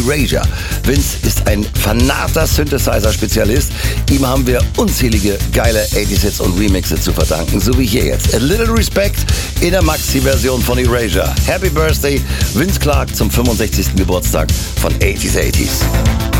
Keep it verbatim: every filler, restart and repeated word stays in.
Erasure. Vince ist ein Fanater Synthesizer-Spezialist. Ihm haben wir unzählige geile achtziger Hits und Remixe zu verdanken, so wie hier jetzt. A Little Respect in der Maxi-Version von Erasure. Happy Birthday, Vince Clarke, zum fünfundsechzigsten Geburtstag von achtziger Achtziger.